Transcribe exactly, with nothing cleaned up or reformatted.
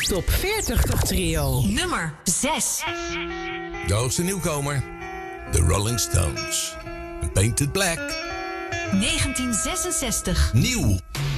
Top veertig Top Trio. Nummer zes. De hoogste nieuwkomer. The Rolling Stones. Painted Black. negentien zesenzestig. Nieuw.